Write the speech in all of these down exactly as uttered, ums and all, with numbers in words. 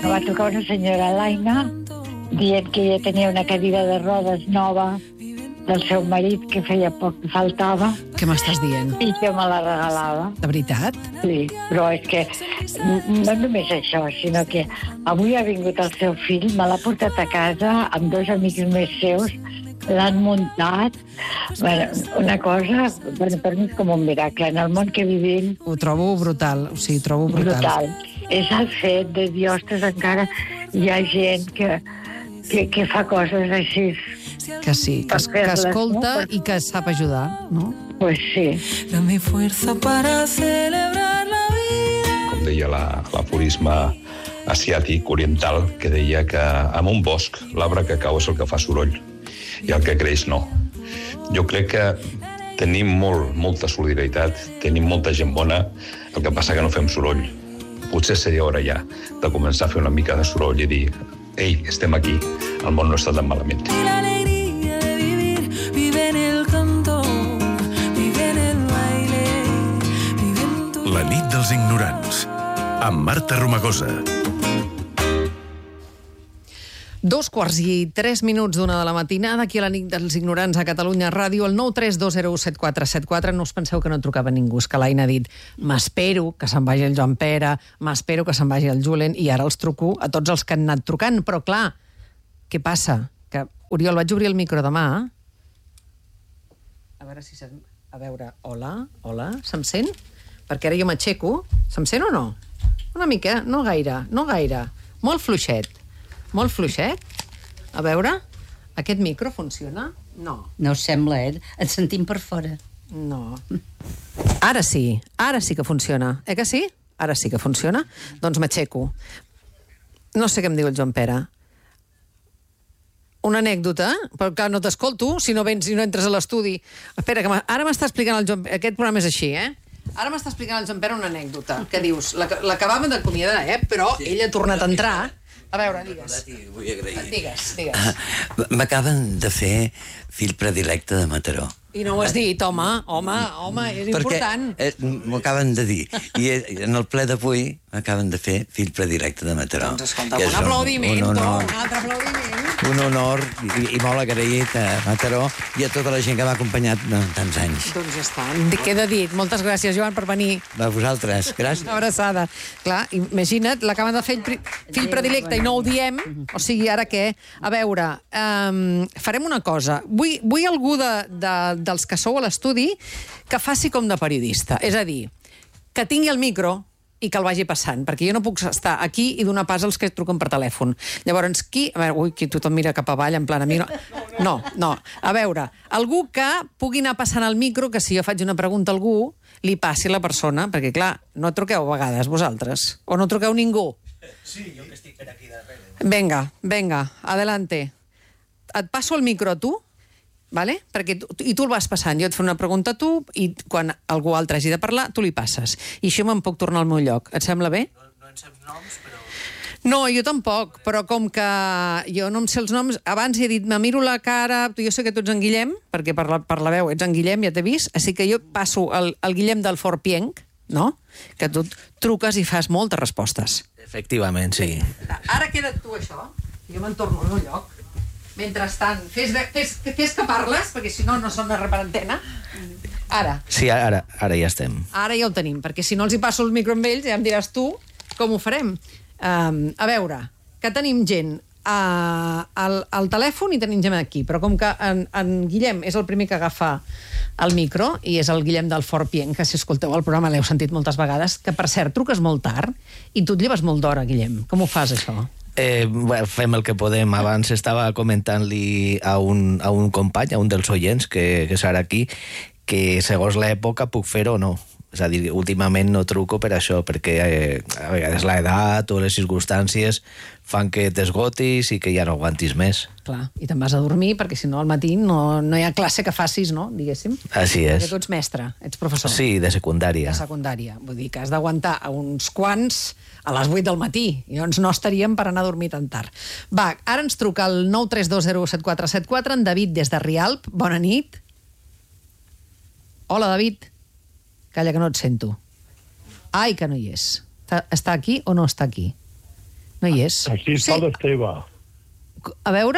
Me va trucar una senyora Laina dient que ella tenia una cadira de rodes nova del seu marit, que feia poc que faltava. Què m'estàs dient? I que me la regalava. De veritat? Sí, però és que no només això, sinó que avui ha vingut el seu fill, me l'ha portat a casa amb dos amics més seus, l'han muntat. Bueno, una cosa, bueno, per mi és com un miracle. En el món que vivim... Ho trobo brutal, o sigui, trobo brutal. Brutal. És el fet de dir, ostres, encara hi ha gent que, que, que fa coses així. Que sí, que, que escolta i que sap ajudar, no? Pues sí. Dame fuerza para celebrar la vida. Com deia l'aforisme asiàtic oriental, que deia que en un bosc l'arbre que cau és el que fa soroll i el que creix no. Jo crec que tenim molt, molta solidaritat, tenim molta gent bona, el que passa que no fem soroll. Potser seria hora ja de començar a fer una mica de soroll i dir, ei, estem aquí, el món no està tan malament. La nit dels ignorants, amb Marta Romagosa. Dos quarts i tres minuts d'una de la matinada, aquí a la nit dels ignorants a Catalunya Ràdio, el nou tres dos zero set quatre set quatre. No us penseu que no trucava ningú, és que l'Aina ha dit m'espero que se'n vagi el Joan Pere, m'espero que se'n vagi el Julen, i ara els truco a tots els que han anat trucant. Però clar, què passa? Que, Oriol, vaig obrir el micro demà. A veure si... Se'm... A veure, hola, hola, se'm sent? Perquè ara jo m'aixeco. Se'm sent o no? Una mica, no gaire, no gaire. Molt fluixet. Molt fluixet. A veure, aquest micro funciona? No. No sembla, eh? Et sentim per fora. No. Ara sí, ara sí que funciona. Eh que sí? Ara sí que funciona. Doncs m'aixeco. No sé què em diu el Joan Pere. Una anècdota, però clar, no t'escolto si no vens i no entres a l'estudi. Espera, que ara m'està explicant el Joan Pere. Aquest programa és així, eh? Ara m'està explicant el Joan Pere una anècdota. Què dius? L'acabàvem d'acomiadar, eh? Però ell ha tornat a entrar. A veure, digues. Vull agrair. Digues, digues. M'acaben de fer fill predilecte de Mataró. I no ho has dit, home, home, home, és important. Perquè eh, m'ho acaben de dir. I en el ple d'avui m'acaben de fer fill predilecte de Mataró. Doncs escolta, un aplaudiment, un, honor, un altre aplaudiment. Un honor i, i molt agraït a Mataró i a tota la gent que m'ha acompanyat durant tants anys. Doncs ja està, queda dit. Moltes gràcies, Joan, per venir. A vosaltres, gràcies. Una abraçada. Clar, imagina't, l'acaben de fer fill predilecte i no ho diem. O sigui, ara què? A veure, um, farem una cosa. Vull, vull algú de, de, dels que sou a l'estudi que faci com de periodista. És a dir, que tingui el micro i que el vagi passant, perquè jo no puc estar aquí i donar pas als que truquen per telèfon. Llavors, qui... A veure, ui, qui tothom mira cap avall, en plan a mi... No, no, no. A veure, algú que pugui anar passant el micro, que si jo faig una pregunta a algú, li passi a la persona, perquè, clar, no truqueu a vegades vosaltres, o no truqueu ningú. Sí, jo que estic per aquí darrere. Venga, venga, adelante. Et passo el micro a tu, vale? Perquè tu, i tu el vas passant. Jo et faré una pregunta a tu i quan algú altre hagi de parlar, tu li passes. I això me'n puc tornar al meu lloc. Et sembla bé? No, no en saps noms, però... No, jo tampoc, però com que jo no em sé els noms, abans he dit, me miro la cara, jo sé que tu ets en Guillem, perquè per la, per la veu ets en Guillem, ja t'he vist, així que jo passo el, el Guillem del Fort Pienc, no? Que tu truques i fas moltes respostes. Efectivament, sí. Ara queda't tu això, jo me'n torno al meu lloc. Mentrestant, fes, fes, fes que parles, perquè si no, no sona res per antena. Ara. Sí, ara, ara ja estem. Ara ja ho tenim, perquè si no els hi passo el micro amb ells, ja em diràs tu com ho farem. Um, a veure, que tenim gent uh, al, al telèfon i tenim gent aquí, però com que en, en Guillem és el primer que agafa el micro, i és el Guillem del Fort Pienc, que si escolteu el programa l'heu sentit moltes vegades, que per cert, truques molt tard i tu et lleves molt d'hora, Guillem. Com ho fas, això? Eh, bueno, fem el que podem. Abans estava comentant-li a un, a un company, a un dels oients, que, que serà aquí, que segons l'època puc fer o no. És a dir, últimament no truco per això, perquè eh, a vegades l'edat o les circumstàncies fan que t'esgotis i que ja no aguantis més. Clar, i te'n vas a dormir, perquè si no al matí no, no hi ha classe que facis, no?, diguéssim. Així és. Perquè tu ets mestre, ets professor. Sí, de secundària. De secundària. Vull dir que has d'aguantar a uns quants a les vuit del matí. Llavors no estaríem per anar a dormir tan tard. Va, ara ens truca el nou tres dos zero set quatre set quatre, en David des de Rialp. Bona nit. Hola, David. Calla, que no et sento. Ai, que no hi és. Està aquí o no està aquí? No hi és. Aquí està sí. l'Esteve. A veure...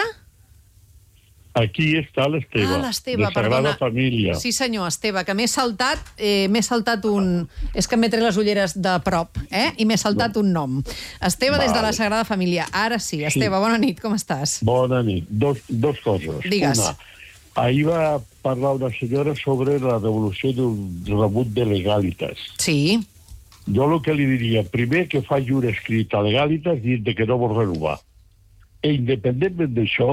Aquí està l'Esteve, ah, l'Esteve, de Sagrada perdona. Família. Sí, senyor, Esteve, que m'he saltat, eh, m'he saltat un... És que m'he tret les ulleres de prop, eh? I m'he saltat no. un nom. Esteve, vale. Des de la Sagrada Família. Ara sí. Esteve, sí. Bona nit, com estàs? Bona nit. Dos, dos coses. Digues. Una, ahir va parlar una senyora sobre la devolució d'un rebut de legalitas. Sí. Jo el que li diria, primer que faci un escrit a legalitas dient que no vol renovar. E independentment d'això,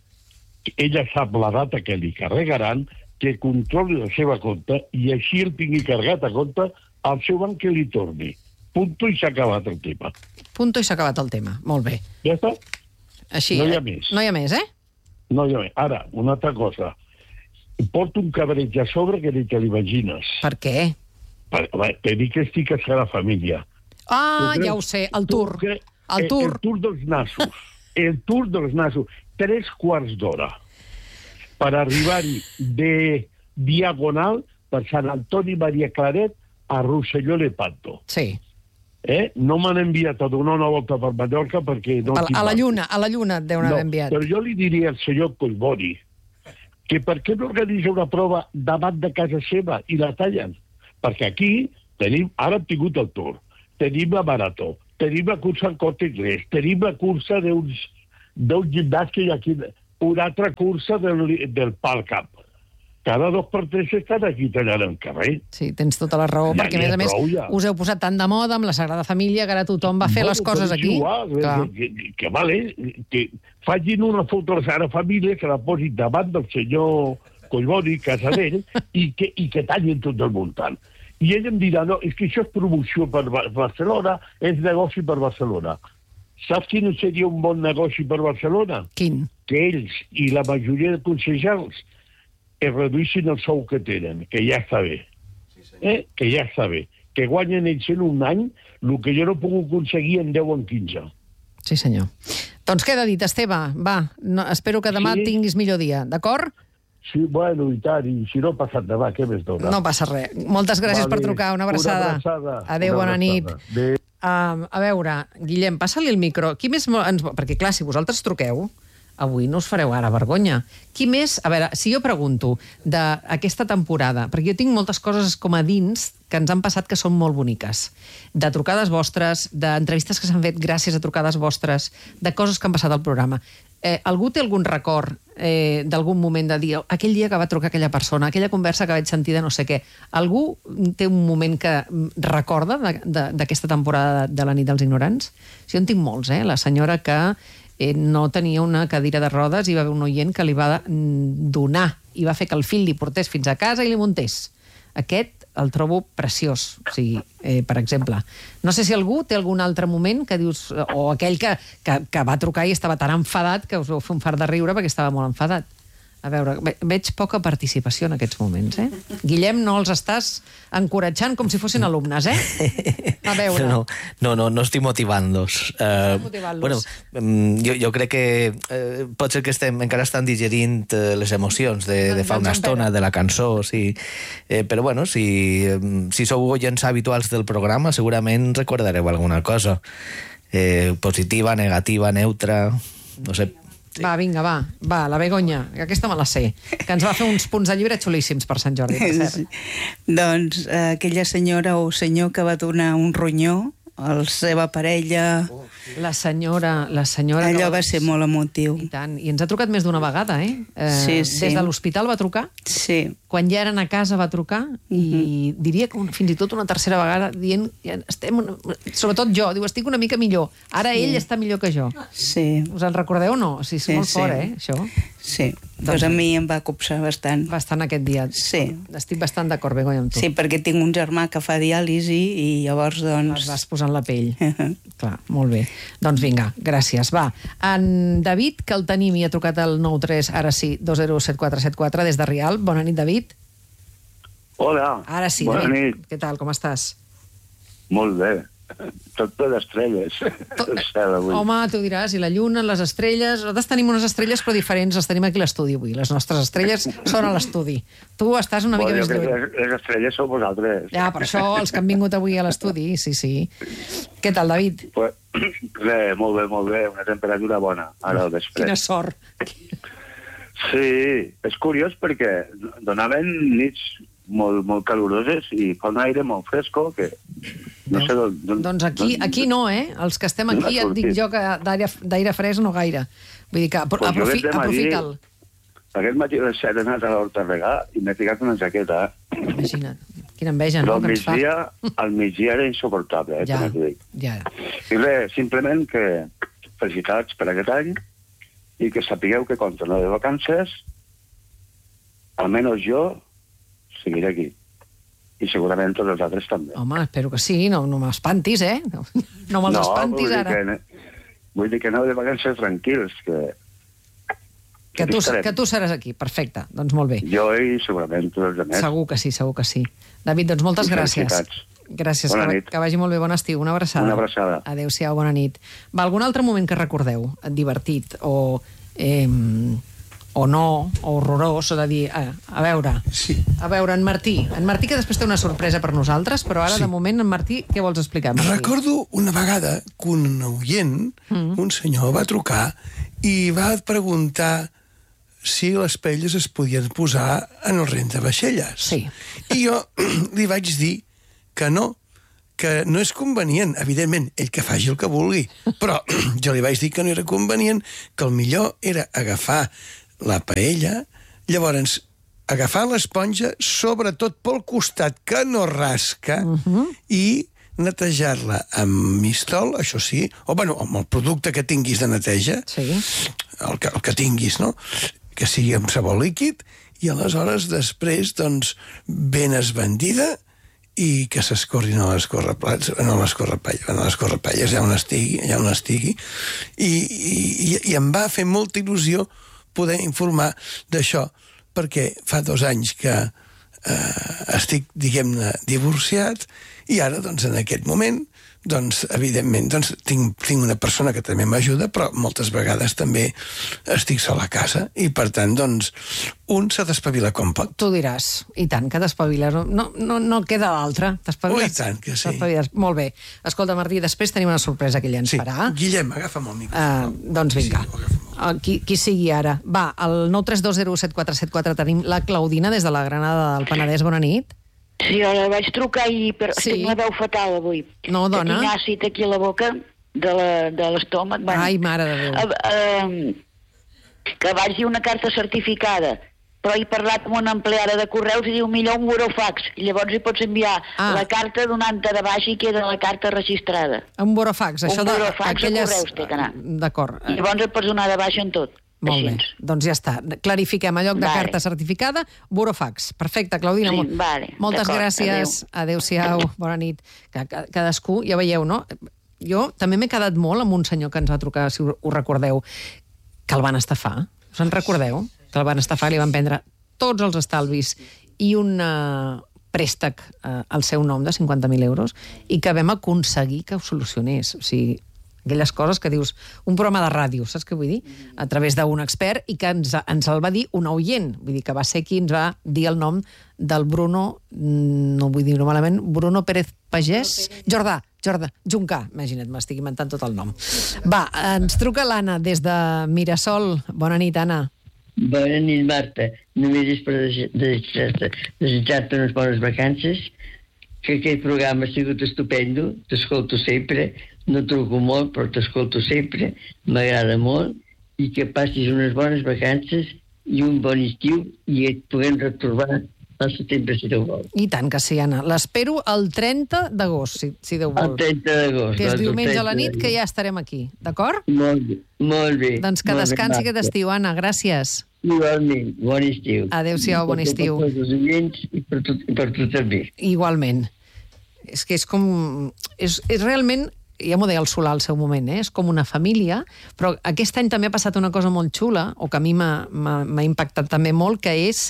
ella sap la data que li carregaran, que controli la seva compte i així el tingui carregat a compte al seu banc que li torni. Punto i s'ha acabat el tema. Punto i s'ha acabat el tema. Molt bé. Ja està? Així, no hi ha eh? més. No hi ha més, eh? No hi ha més. Ara, una altra cosa. Porto un cabreig a sobre que ni te l'imagines. Per què? Per, per dir que estic a la família. Ah, ja ho sé, el tour. Que, el tour. El tour dels nassos. El tour dels nassos. Tres quarts d'hora per arribar-hi de diagonal per Sant Antoni Maria Claret a Rosselló Lepanto. Sí. Eh? No m'han enviat a donar una volta per Mallorca perquè no... A, a la lluna, a la lluna et deuen haver no, enviat. Però jo li diria al senyor Collboni que per què no organitza una prova davant de casa seva i la tallen? Perquè aquí tenim, ara hem tingut el Tour, tenim la Marató, tenim la cursa en Corte Inglés, tenim la cursa d'uns d'un gimnàs que hi ha aquí, una altra cursa del, del Palcamp. Cada dos per tres estan aquí tallant el carrer. Sí, tens tota la raó, ja perquè a més a més prou, ja. Us heu posat tant de moda amb la Sagrada Família que ara tothom va fer bueno, les coses aquí. Igual, que, que, que, vale, que facin una foto a la Sagrada Família, que la posin davant del senyor Collboni, casa d'ell, i, que, i que tallin tot el voltant. I ell em dirà, no, és que això és promoció per Barcelona, és negoci per Barcelona. Saps quin seria un bon negoci per Barcelona? Quin? Que ells i la majoria de consellers es reduïssin el sou que tenen, que ja està bé. Eh? Que ja està bé. Que guanyen ells en un any el que jo no puc aconseguir en deu o en quinze. Sí, senyor. Doncs queda dit, Esteve, va, no, espero que demà sí. tinguis millor dia, d'acord? Sí, bueno, i tant, i si no ha passat demà, què més dona? No passa res. Moltes gràcies vale. per trucar, una abraçada. Una abraçada. Adéu, una bona abraçada. nit. Adéu. Uh, a veure, Guillem, passa-li el micro. Qui més ens... Perquè, clar, si vosaltres truqueu, avui no us fareu ara vergonya. Qui més... A veure, si jo pregunto d'aquesta temporada, perquè jo tinc moltes coses com a dins que ens han passat que són molt boniques, de trucades vostres, d'entrevistes que s'han fet gràcies a trucades vostres, de coses que han passat al programa. Eh, algú té algun record eh, d'algun moment de dir aquell dia que va trucar aquella persona, aquella conversa que vaig sentir de no sé què? Algú té un moment que recorda d'aquesta temporada de la nit dels ignorants? Sí, jo en tinc molts, eh? La senyora que eh, no tenia una cadira de rodes i va haver un oient que li va donar i va fer que el fill li portés fins a casa i li muntés. Aquest el trobo preciós, o sigui, eh, per exemple. No sé si algú té algun altre moment que dius, o aquell que, que, que va trucar i estava tan enfadat que us vau fer un fart de riure perquè estava molt enfadat. A veure, ve, veig poca participació en aquests moments, eh? Guillem, no els estàs encoratjant com si fossin alumnes, eh? A veure. No, no, no, no estic motivant-los. Uh, bueno, jo, jo crec que uh, pot ser que estem, encara estan digerint uh, les emocions de, de fa una estona, de la cançó, sí. Eh, però bueno, si, si sou oients habituals del programa, segurament recordareu alguna cosa. Eh, positiva, negativa, neutra, no sé. Sí. Va, vinga, va, va, la Begoña, que aquesta me la sé, que ens va fer uns punts de llibre xulíssims per Sant Jordi, per cert. Sí. Doncs eh, aquella senyora o senyor que va donar un ronyó a la seva parella... La senyora... La senyora allò va... va ser molt emotiu. I tant, i ens ha trucat més d'una vegada, eh? eh sí, sí. Des de l'hospital va trucar? Sí. Quan ja eren a casa va trucar i uh-huh. diria que un, fins i tot una tercera vegada dient, ja estem una... sobretot jo, diu, estic una mica millor. Ara sí. ell està millor que jo. Sí. Us en recordeu o no? O sigui, és sí, molt sí. fort, eh, això? Sí, doncs, doncs a mi em va copsar bastant. Bastant aquest dia. Sí. Estic bastant d'acord, Begoña, amb tu. Sí, perquè tinc un germà que fa diàlisi i llavors, doncs... Es vas posant la pell. Uh-huh. Clar, molt bé. Doncs vinga, gràcies. Va, en David, que el tenim i ha trucat al nou tres, ara sí, dos zero set quatre set quatre, des de Rialp. Bona nit, David. Hola. Ara sí, bona David. Nit. Què tal, com estàs? Molt bé. tot ple d'estrelles. Tot... El cel avui. Home, tu diràs, i la lluna, les estrelles... Nosaltres tenim unes estrelles, però diferents, les tenim aquí a l'estudi avui. Les nostres estrelles són a l'estudi. Tu estàs una mica Bueno, més jo crec lluny. que les, les estrelles sou vosaltres. Ja, per això, els que han vingut avui a l'estudi, sí, sí. Què tal, David? Pues, bé, molt bé, molt bé. Una temperatura bona, ara al vespre. Quina sort. Sí, és curiós perquè donaven nits molt, molt caloroses i fa un aire molt fresco que no sé d'on... Doncs aquí, aquí no, eh? Els que estem aquí et dic jo que d'aire d'aire fresc no gaire. Vull dir que apro Pues jo aprofi aquest matí- aprofita'l. Aquest matí a les set he anat a l'horta a regar i m'he ficat una jaqueta. Imagina't. Quina enveja, Però no?, al que ens fa. migdia, al migdia era insuportable, eh? Ja, també t'ho dic. ja. I res, simplement que felicitats per aquest any i que sapigueu que quan torneu de vacances, almenys jo seguiré aquí. I segurament tots els altres també. Home, espero que sí, no, no m'espantis, eh? No, no me'ls espantis, vull dir ara. Que, vull dir que aneu de vacances tranquils, que... Que tu, estarem. que tu seràs aquí, perfecte, doncs molt bé. Jo i segurament tots els altres. Segur que sí, segur que sí. David, doncs moltes I gràcies. felicitats. Gràcies, Bona que, nit. que vagi molt bé, bon estiu, una abraçada. Una abraçada. Adéu-siau, bona nit. Va, algun altre moment que recordeu, divertit, o, eh, o no, o horrorós, o de dir, a, a veure, sí. a veure, en Martí, en Martí que després té una sorpresa per nosaltres, però ara, Sí. de moment, en Martí, què vols explicar, Martí? Recordo una vegada que un oient, mm. un senyor, va trucar i va preguntar si les paelles es podien posar en el rentavaixelles. Sí. I jo li vaig dir que no, que no és convenient, evidentment, ell que faci el que vulgui, però jo li vaig dir que no era convenient, que el millor era agafar la paella, llavors agafar l'esponja, sobretot pel costat que no rasca, uh-huh. i netejar-la amb mistol, això sí, o bueno, amb el producte que tinguis de neteja, sí. el, que, el que tinguis, no?, que sigui amb sabó líquid, i aleshores després, doncs, ben esbandida i que s'escorrin a l'escorreplats, no a l'escorrepalles, a l'escorrepalles, ja on estigui, ja on estigui, i, i, i em va fer molta il·lusió poder informar d'això, perquè fa dos anys que eh, estic, diguem-ne, divorciat, i ara, doncs, en aquest moment, doncs, evidentment, doncs, tinc, tinc una persona que també m'ajuda, però moltes vegades també estic sol a casa, i per tant, doncs, un s'ha d'espavilar com pot. Tu diràs, i tant, que t'espaviles. No, no, no queda l'altre. T'espaviles. Oh, i tant que sí. T'espaviles. Molt bé. Escolta, Martí, després tenim una sorpresa que ella ens Sí, farà. Guillem, agafa'm el micròfon. Uh, doncs vinga. Uh, qui, qui sigui ara? Va, al nou tres dos zero set quatre set quatre tenim la Claudina des de la Granada del Penedès. Bona nit. Sí, ara vaig trucar ahir, però Sí. tinc la veu fatal avui. No, dona. Que tinc àcid aquí a la boca de la- de l'estómac. Bueno, Ai, mare de Déu. eh, eh, que vaig dir una carta certificada, però he parlat amb una empleada de correus i diu millor un burofax. I llavors hi pots enviar Ah. la carta donant-te de baix i queda la carta registrada. Un burofax, això Un de... burofax a aquelles... correus té que anar. D'acord. I llavors et pots donar de baixa en tot. Molt bé, doncs ja està. Clarifiquem, a lloc de Vale. carta certificada, burofax. Perfecte, Claudina. Sí, molt- vale, Moltes d'acord, gràcies. Adéu-siau, bona nit. Que, que, cadascú, ja veieu, no? Jo també m'he quedat molt amb un senyor que ens va trucar, si ho, ho recordeu, que el van estafar. Us en recordeu? Que el van estafar, li van prendre tots els estalvis i un uh, préstec uh, al seu nom de cinquanta mil euros i que vam aconseguir que ho solucionés. O sigui, aquelles coses que dius, un programa de ràdio, saps què vull dir? A través d'un expert, i que ens, ens el va dir un oient, vull dir que va ser qui ens va dir el nom del Bruno, no vull dir-ho malament, Bruno Pérez Pagès, Jordà, Jordà, Juncà, imagina't, m'estic inventant tot el nom. Va, ens truca l'Anna des de Mirasol. Bona nit, Anna. Bona nit, Marta. Només és per desitjar-te desitjar-te unes bones vacances, que aquest programa ha sigut estupendo, t'escolto sempre, no truco molt, però t'escolto sempre, m'agrada molt, i que passis unes bones vacances i un bon estiu i et puguem retrobar al setembre, si Déu vol. I tant que sí, Anna. L'espero el trenta d'agost, si, si Déu vol. El trenta d'agost. Que és doncs el diumenge a la trenta nit, que ja estarem aquí, d'acord? Molt bé, molt bé. Doncs que molt bé, descansi Marta. aquest estiu, Anna. Gràcies. Igualment, bon estiu. Adéu-siau, bon estiu. Per tots els oients i per tu, i per tu també. Igualment. És que és com... És, és realment... Ja m'ho deia el Solà al seu moment, eh? És com una família, però aquest any també ha passat una cosa molt xula, o que a mi m'ha m'ha- m'ha impactat també molt, que és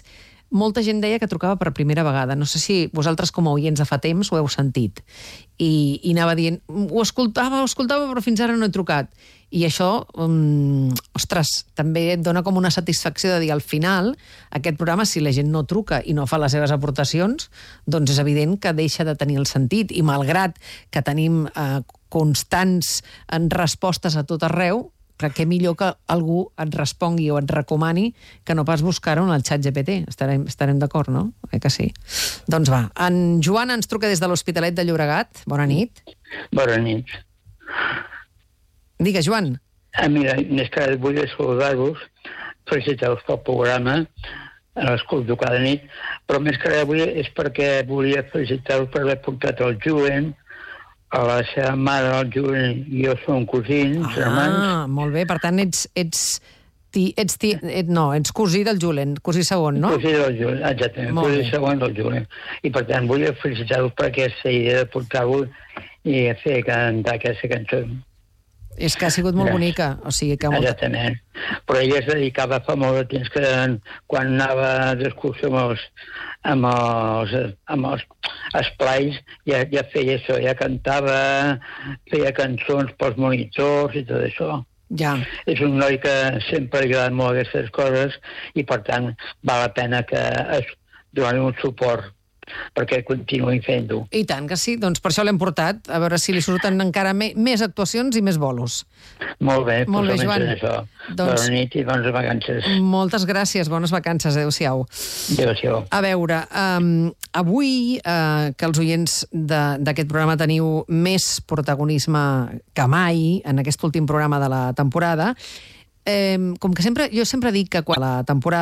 molta gent deia que trucava per primera vegada. No sé si vosaltres com a oients de fa temps ho heu sentit. I, i anava dient, ho escoltava, ho escoltava, però fins ara no he trucat. I això, um, ostres, també et dona com una satisfacció de dir al final, aquest programa, si la gent no truca i no fa les seves aportacions, doncs és evident que deixa de tenir el sentit. I malgrat que tenim eh, constants en respostes a tot arreu, però què millor que algú et respongui o et recomani que no pas buscar-ho en el xat G P T. Estarem, estarem d'acord, no? Eh que sí? Doncs va, en Joan ens truca des de l'Hospitalet de Llobregat. Bona nit. Bona nit. Digues, Joan. Ah, mira, més que res vull saludar-vos, felicitar-vos pel programa, l'escolto cada nit, però més que res avui és perquè volia felicitar-vos per haver portat el Julen, a la seva mare, el Julen, i jo som cosins, ah, germans. Ah, molt bé, per tant ets... ets... Ti, ets ti, et, no, ets cosí del Julen, cosí segon, no? Cosí del Julen, exactament, molt cosí bé. segon del Julen. I per tant vull felicitar-vos per aquesta idea de portar-vos i fer cantar aquesta cançó. És que ha sigut molt bonica, o sigui que... Molt... Exactament. Però ella es dedicava fa molt de temps que quan anava d'excursió amb els, amb els, amb els esplais ja, ja feia això, ja cantava, feia cançons pels monitors i tot això. Ja. És un noi que sempre li agraden molt aquestes coses i per tant val la pena que es doni un suport perquè continuï fent-ho. I tant que sí, doncs per això l'hem portat, a veure si li surten encara me, més actuacions i més bolos. Molt bé, molt bé, Joan. Això. Doncs... Bona nit i bones vacances. Moltes gràcies, bones vacances, adéu-siau. Adéu-siau. A veure, um, avui uh, que els oients d'aquest programa teniu més protagonisme que mai en aquest últim programa de la temporada, eh, com que sempre, jo sempre dic que quan la temporada